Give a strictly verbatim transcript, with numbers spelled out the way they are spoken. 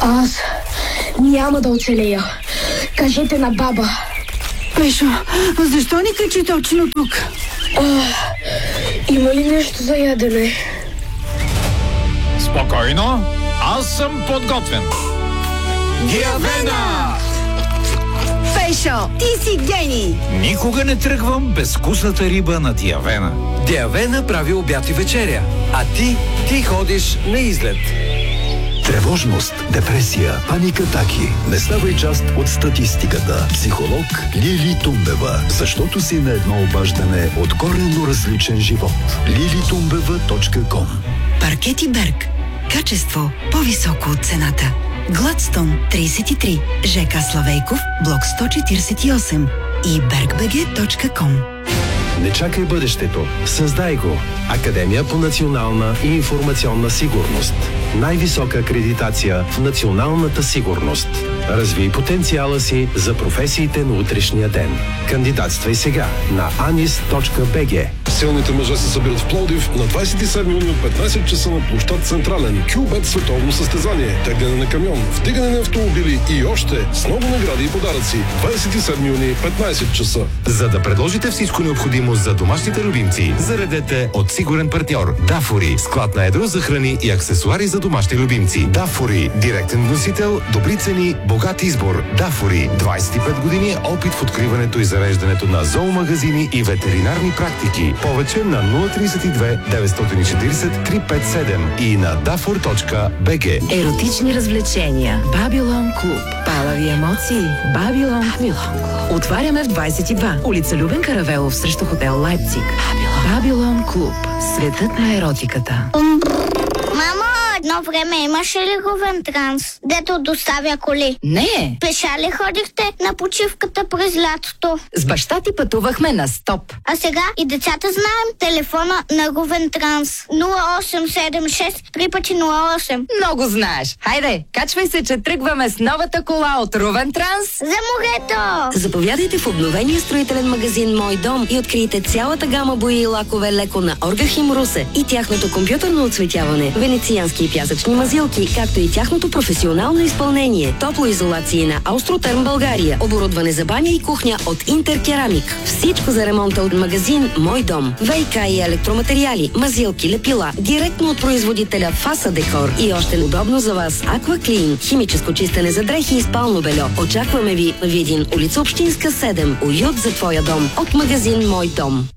Аз няма да оцелея. Кажете на баба. Пешо, защо ни качи точно тук? А, има ли нещо за ядене? Спокойно, аз съм подготвен. Диавена! Пешо, ти си гений! Никога не тръгвам без вкусната риба на Диавена. Диавена прави обяд и вечеря, а ти, ти ходиш на излет. Тревожност, депресия, паникатаки. Не ставай част от статистиката. Психолог Лили Тумбева. Защото си на едно обаждане от коренно различен живот. лили тумбева точка ком. Паркети Берг. Качество по-високо от цената. Гладстон тридесет и три, ЖК Славейков, блок сто четиридесет и осем и bergbg точка ком. Не чакай бъдещето. Създай го. Академия по национална и информационна сигурност. Най-висока акредитация в националната сигурност. Развий потенциала си за професиите на утрешния ден. Кандидатствай сега на анис точка би джи. Силните мъже се събират в Пловдив на двадесет и седми юни от петнадесет часа на площад Централен. Кюбет световно състезание, тегляне на камион, вдигане на автомобили и още с много награди и подаръци. двадесет и седми юни, петнадесет часа. За да предложите всичко необходимо за домашните любимци, заредете от сигурен партньор Дафори, склад на едро за храни и аксесуари за домашни любимци. Дафори, директен вносител, добри цени, богат избор. Дафори, двадесет и пет години опит в откриването и зареждането на зоомагазини и ветеринарни практики. Повече на нула тридесет и две деветстотин и четиридесет три петдесет и седем и на дафор точка би джи. Еротични развлечения. Бабилон клуб. Палави емоции. Бабилон клуб. Отваряме в двадесет и два. Улица Любен Каравелов срещу хотел Лайпциг. Бабилон клуб. Светът на еротиката. Мамо, едно време имаше ли Говентранс, дето доставя коли? Не. Пеша ли ходихте на почивката през лятото? С баща ти пътувахме на стоп. А сега и децата знаем телефона на Говентранс. нула осем седем шест три пъти нула осем. Много знаеш. Хайде, качвай се, че тръгваме с новата кола от Ровентранс. За морето! Заповядайте в обновения строителен магазин Мой дом и открийте цялата гама бои и лакове леко на Оргахим Русе и тяхното компютърно оцветяване, венециански и пясъчни мазилки, както и тяхното професионално изпълнение. Топлоизолации на Аустротерм България, оборудване за баня и кухня от Интеркерамик. Всичко за ремонта от магазин Мой дом. ВиК и електроматериали, мазилки, лепила, директно от производителя Фаса Декор и още удобно за вас Акваклин, химическо чистене за дрехи и спално бельо. Очакваме ви в Видин, улица Общинска седем. Уют за твоя дом от магазин Мой дом.